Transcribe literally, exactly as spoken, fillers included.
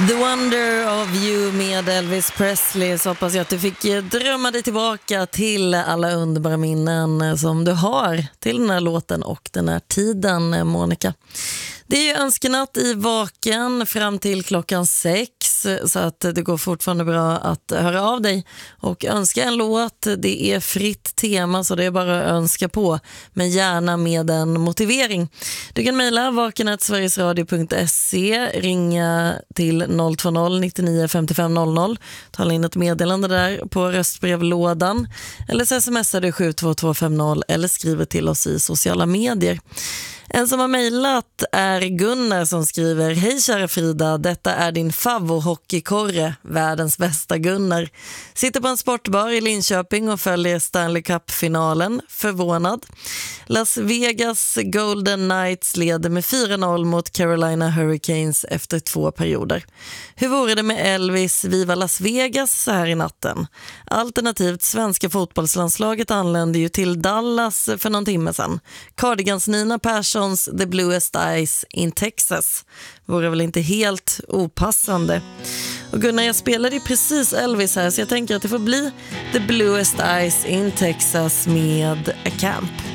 The Wonder of You med Elvis Presley. Så hoppas jag att du fick drömma dig tillbaka till alla underbara minnen som du har till den här låten och den här tiden, Monica. Det är ju önskenatt i Vaken fram till klockan sex, så att det går fortfarande bra att höra av dig och önska en låt. Det är fritt tema, så det är bara att önska på, men gärna med en motivering. Du kan mejla vaken snabel-a sverigesradio punkt se, ringa till noll två noll nittionio femtiofem noll noll, tala in ett meddelande där på röstbrevlådan, eller så smsar du sju två två fem noll eller skriver till oss i sociala medier. En som har mejlat är Gunnar som skriver: Hej kära Frida, detta är din favvo-hockeykorre, världens bästa Gunnar. Sitter på en sportbar i Linköping och följer Stanley Cup-finalen. Förvånad. Las Vegas Golden Knights leder med fyra noll mot Carolina Hurricanes efter två perioder. Hur vore det med Elvis Viva Las Vegas så här i natten? Alternativt svenska fotbollslandslaget anlände ju till Dallas för någon timme sedan. Cardigans Nina Persson The Bluest Eyes in Texas vore väl inte helt opassande. Och Gunnar, jag spelade ju precis Elvis här, så jag tänker att det får bli The Bluest Eyes in Texas med A Camp.